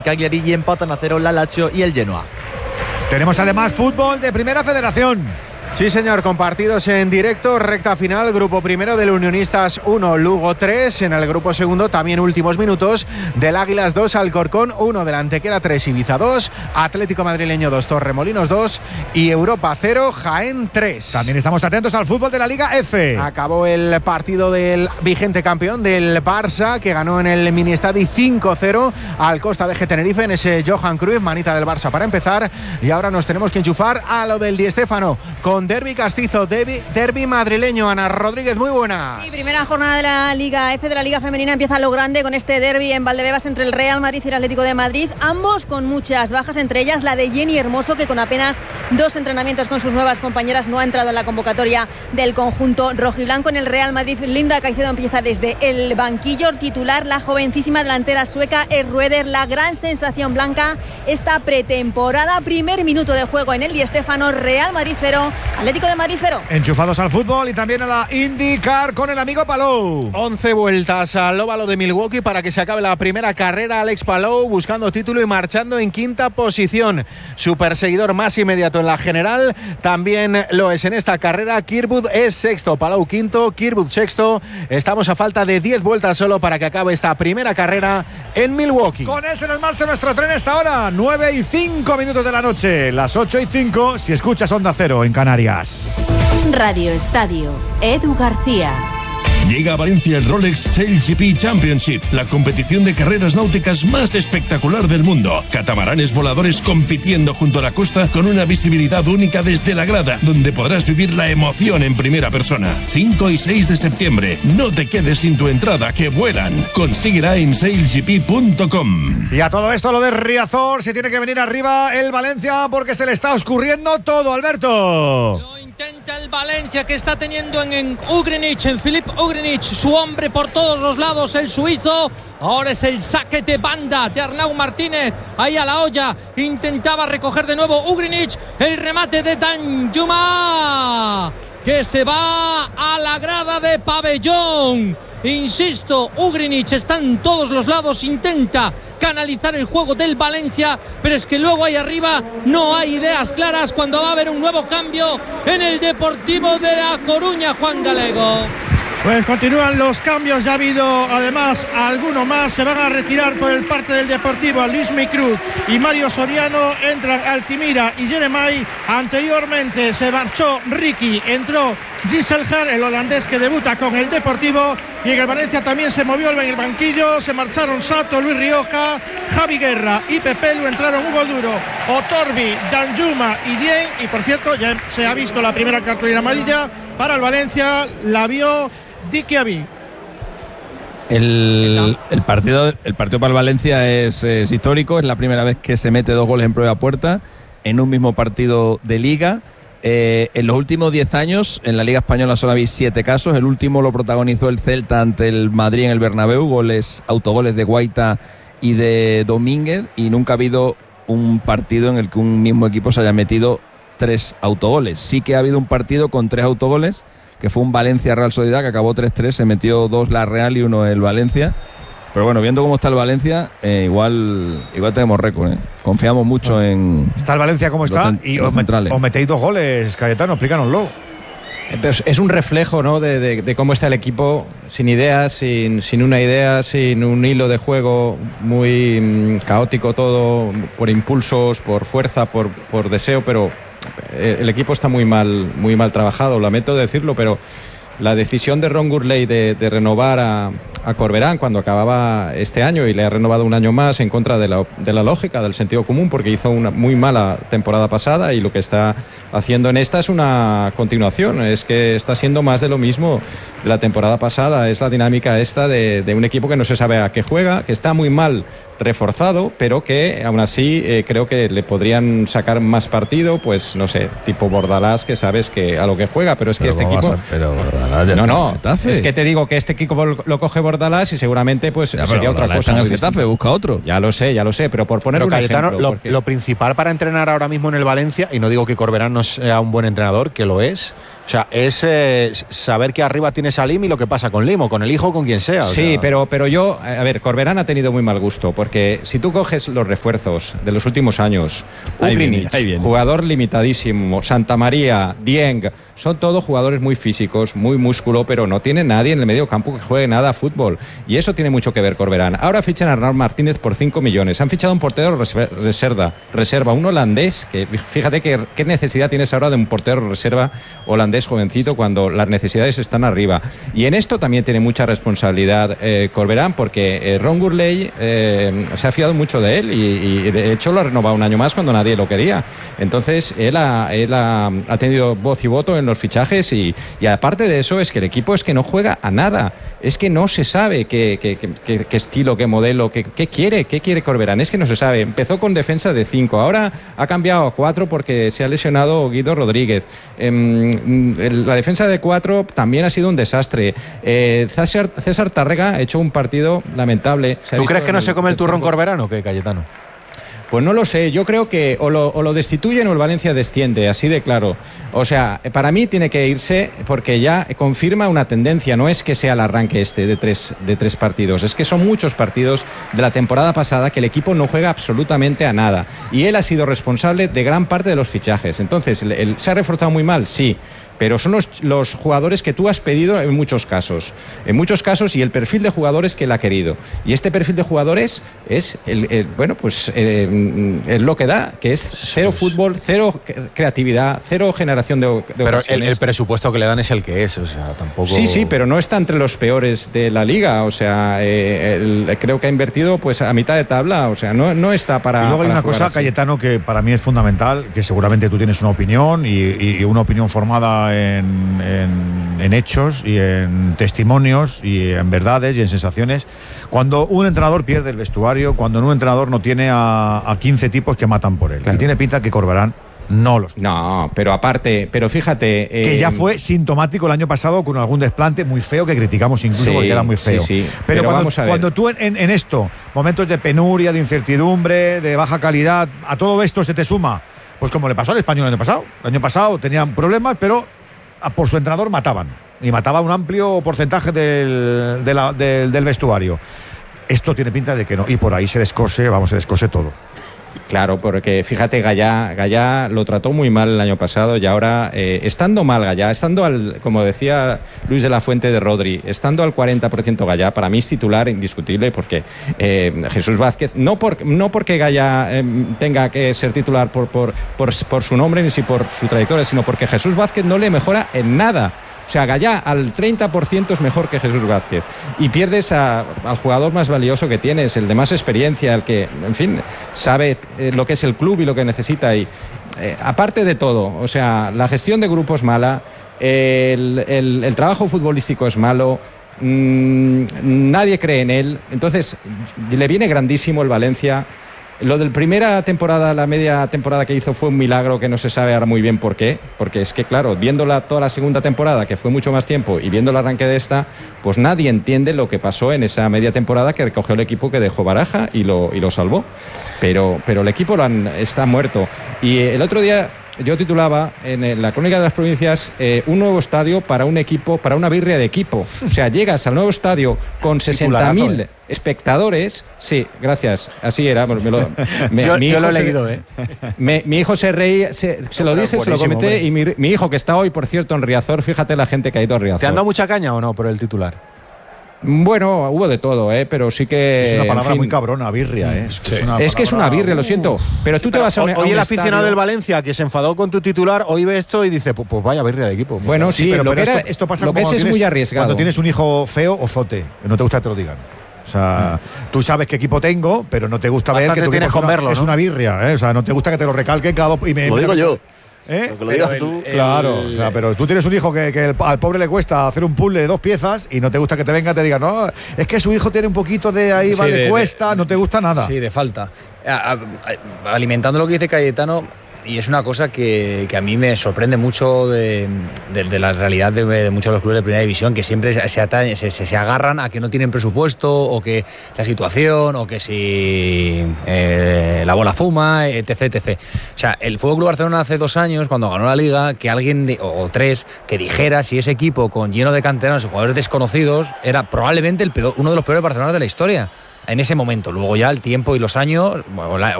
Cagliari y empatan a 0 la Lazio y el Genoa. Tenemos además fútbol de Primera Federación. Sí, señor, con partidos en directo, recta final, grupo primero del Unionistas 1, Lugo 3, en el grupo segundo también últimos minutos, del Águilas 2, Alcorcón 1, del Antequera 3, Ibiza 2, Atlético Madrileño 2, Torremolinos 2 y Europa 0, Jaén 3. También estamos atentos al fútbol de la Liga F. Acabó el partido del vigente campeón del Barça, que ganó en el Miniestadi 5-0 al Costa de Tenerife en ese Johan Cruyff, manita del Barça para empezar, y ahora nos tenemos que enchufar a lo del Di Stéfano con derbi castizo, derbi madrileño. Ana Rodríguez, muy buenas. Sí, primera jornada de la Liga F, de la Liga Femenina, empieza lo grande con este derbi en Valdebebas entre el Real Madrid y el Atlético de Madrid, ambos con muchas bajas, entre ellas la de Jenny Hermoso, que con apenas 2 entrenamientos con sus nuevas compañeras no ha entrado en la convocatoria del conjunto rojiblanco. En el Real Madrid, Linda Caicedo empieza desde el banquillo, titular la jovencísima delantera sueca Rueder, la gran sensación blanca esta pretemporada. Primer minuto de juego en el Di Stéfano, Real Madrid 0, Atlético de Madrid 0. Enchufados al fútbol y también a la IndyCar con el amigo Palou. 11 vueltas al óvalo de Milwaukee para que se acabe la primera carrera. Alex Palou buscando título y marchando en quinta posición. Su perseguidor más inmediato en la general también lo es en esta carrera. Kirkwood es sexto, Palou quinto, Kirkwood sexto. Estamos a falta de 10 vueltas solo para que acabe esta primera carrera en Milwaukee. Con él se nos marcha nuestro tren esta hora, 9:05 de la noche, las 8:05 si escuchas Onda Cero en Canarias. Radio Estadio, Edu García. Llega a Valencia el Rolex Sail Championship, la competición de carreras náuticas más espectacular del mundo. Catamaranes voladores compitiendo junto a la costa con una visibilidad única desde la grada, donde podrás vivir la emoción en primera persona. 5 y 6 de septiembre. No te quedes sin tu entrada, que vuelan. Consíguela en sailgp.com. Y a todo esto, lo de Riazor, se tiene que venir arriba el Valencia porque se le está oscurriendo todo, Alberto. Intenta el Valencia, que está teniendo en Ugrinic, en Filip Ugrinic, su hombre por todos los lados, el suizo. Ahora es el saque de banda de Arnau Martínez, ahí a la olla, intentaba recoger de nuevo Ugrinic, el remate de Danjuma, que se va a la grada de pabellón. Insisto, Ugrinic está en todos los lados, intenta canalizar el juego del Valencia, pero es que luego ahí arriba no hay ideas claras cuando va a haber un nuevo cambio en el Deportivo de La Coruña, Juan Galego. Pues continúan los cambios, ya ha habido además alguno más, se van a retirar por el parte del Deportivo Luis Micruz y Mario Soriano, entran Altimira y Jeremai, anteriormente se marchó Ricky, entró Giselher, el holandés que debuta con el Deportivo, y en el Valencia también se movió en el banquillo, se marcharon Sato, Luis Rioja, Javi Guerra y Pepelu, entraron Hugo Duro, Otorbi, Danjuma y Dien, y por cierto ya se ha visto la primera cartulina amarilla para el Valencia, la vio Dikiabi. El partido para el Valencia es histórico, es la primera vez que se mete 2 goles en propia puerta en un mismo partido de Liga. En los últimos 10 años en la Liga Española solo habéis 7 casos. El último lo protagonizó el Celta ante el Madrid en el Bernabéu, autogoles de Guaita y de Domínguez, y nunca ha habido un partido en el que un mismo equipo se haya metido 3 autogoles. Sí que ha habido un partido con 3 autogoles, que fue un Valencia-Real Sociedad, que acabó 3-3, se metió 2 la Real y 1 el Valencia. Pero bueno, viendo cómo está el Valencia, igual tenemos récord, ¿eh? Confiamos mucho en... Está el Valencia como está y os metéis 2 goles, Cayetano, explícanoslo. Es un reflejo, ¿no?, de cómo está el equipo, sin ideas, sin una idea, sin un hilo de juego, muy caótico todo, por impulsos, por fuerza, por deseo, pero el equipo está muy mal trabajado, lamento decirlo, pero la decisión de Ron Gurley de renovar a Corberán cuando acababa este año, y le ha renovado un año más en contra de la lógica, del sentido común, porque hizo una muy mala temporada pasada, y lo que está haciendo en esta es una continuación, es que está siendo más de lo mismo de la temporada pasada. Es la dinámica esta de un equipo que no se sabe a qué juega, que está muy mal reforzado, pero que aún así creo que le podrían sacar más partido, pues no sé, tipo Bordalás, que sabes que a lo que juega, pero es que este equipo... Pero Bordalás ya no, es que te digo que este equipo lo coge Bordalás y seguramente pues ya, sería otra cosa. Está en el Getafe, busca otro. Ya lo sé, pero por poner un Cayetano, ejemplo... Lo principal para entrenar ahora mismo en el Valencia, y no digo que Corberán no sea un buen entrenador, que lo es, o sea, es saber que arriba tienes a Lim y lo que pasa con Lim, o con el hijo, o con quien sea. Sí, pero yo, a ver, Corberán ha tenido muy mal gusto, porque porque si tú coges los refuerzos de los últimos años, Ugrinic, jugador limitadísimo, Santamaría, Dieng, son todos jugadores muy físicos, muy músculo, pero no tiene nadie en el medio campo que juegue nada a fútbol. Y eso tiene mucho que ver Corberán. Ahora fichan a Arnau Martínez por 5 millones. Han fichado un portero reserva, un holandés, que fíjate qué necesidad tienes ahora de un portero reserva holandés jovencito cuando las necesidades están arriba. Y en esto también tiene mucha responsabilidad Corberán, porque Ron Gurley se ha fiado mucho de él y de hecho lo ha renovado un año más cuando nadie lo quería. Entonces él ha tenido voz y voto en los fichajes y aparte de eso es que el equipo es que no juega a nada. Es que no se sabe qué estilo, qué modelo, qué quiere Corberán. Es que no se sabe. Empezó con defensa de 5, ahora ha cambiado a 4 porque se ha lesionado Guido Rodríguez. La defensa de 4 también ha sido un desastre. César Tárrega ha hecho un partido lamentable. ¿Tú crees que no se come el turrón Corberán o qué, Cayetano? Pues no lo sé, yo creo que o lo destituyen o el Valencia desciende, así de claro. O sea, para mí tiene que irse porque ya confirma una tendencia, no es que sea el arranque de tres partidos, es que son muchos partidos de la temporada pasada que el equipo no juega absolutamente a nada. Y él ha sido responsable de gran parte de los fichajes. Entonces, ¿se ha reforzado muy mal? Sí. Pero son los jugadores que tú has pedido en muchos casos, y el perfil de jugadores que él ha querido. Y este perfil de jugadores es es lo que da, que es cero fútbol, cero creatividad, cero generación de ocasiones. Pero el presupuesto que le dan es el que es, o sea, tampoco. Sí, pero no está entre los peores de la liga, o sea, creo que ha invertido pues a mitad de tabla, o sea, no está para. Y luego hay una cosa, así. Cayetano, que para mí es fundamental, que seguramente tú tienes una opinión y una opinión formada en hechos y en testimonios y en verdades y en sensaciones. Cuando un entrenador pierde el vestuario, cuando un entrenador no tiene a 15 tipos que matan por él. Claro. Y tiene pinta que Corberán no los tiene. No, pero aparte, fíjate. Que ya fue sintomático el año pasado con algún desplante muy feo que criticamos incluso porque era muy feo. Sí. Pero cuando tú en esto, momentos de penuria, de incertidumbre, de baja calidad, a todo esto se te suma, pues como le pasó al Español el año pasado. El año pasado tenían problemas, pero por su entrenador mataban. Y mataba un amplio porcentaje del vestuario. Esto tiene pinta de que no. Y por ahí se descose todo. Claro, porque fíjate, Gallá lo trató muy mal el año pasado y ahora, estando mal Gallá, estando como decía Luis de la Fuente de Rodri, estando al 40% Gallá, para mí es titular indiscutible porque Jesús Vázquez, no porque Gallá tenga que ser titular por su nombre ni si por su trayectoria, sino porque Jesús Vázquez no le mejora en nada. O sea, Gallá al 30% es mejor que Jesús Vázquez. Y pierdes al jugador más valioso que tienes, el de más experiencia, el que, en fin, sabe lo que es el club y lo que necesita. Y aparte de todo, o sea, la gestión de grupo es mala, el trabajo futbolístico es malo, nadie cree en él. Entonces, le viene grandísimo el Valencia. Lo del primera temporada, la media temporada que hizo fue un milagro que no se sabe ahora muy bien por qué, porque es que claro, viendo toda la segunda temporada, que fue mucho más tiempo, y viendo el arranque de esta, pues nadie entiende lo que pasó en esa media temporada que recogió el equipo que dejó Baraja y lo salvó. Pero el equipo está muerto. Y el otro día yo titulaba en la Crónica de las Provincias un nuevo estadio para un equipo, para una birria de equipo. O sea, llegas al nuevo estadio con 60.000 espectadores. Sí, gracias, así era. Yo lo he leído, Mi hijo se reía, se lo dije, se lo comenté, y mi hijo, que está hoy, por cierto, en Riazor, fíjate la gente que ha ido a Riazor. ¿Te han dado mucha caña o no por el titular? Bueno, hubo de todo, pero sí que. Es una palabra muy cabrona, birria, Es que es una birria, lo siento. Pero tú te vas a hoy el aficionado del Valencia que se enfadó con tu titular, hoy ve esto y dice, pues vaya birria de equipo. Bueno, sí, pero esto pasa lo que es muy arriesgado. Cuando tienes un hijo feo o zote, no te gusta que te lo digan. O sea, tú sabes qué equipo tengo, pero no te gusta ver que tu equipo es una birria, O sea, no te gusta que te lo recalquen cada dos. Lo digo yo. Lo que lo digas tú. Claro, o sea, pero tú tienes un hijo que al pobre le cuesta hacer un puzzle de 2 piezas y no te gusta que te venga y te diga, no, es que su hijo tiene un poquito de ahí, vale, cuesta, no te gusta nada. Sí, de falta. Alimentando lo que dice Cayetano, y es una cosa que a mí me sorprende mucho de la realidad de muchos de los clubes de primera división, que siempre se agarran a que no tienen presupuesto, o que la situación, o que si la bola fuma, etc. O sea, el FC Barcelona hace 2 años, cuando ganó la Liga, que alguien, o 3, que dijera si ese equipo lleno de canteranos y jugadores desconocidos era probablemente uno de los peores Barcelonas de la historia. en ese momento. Luego ya el tiempo y los años o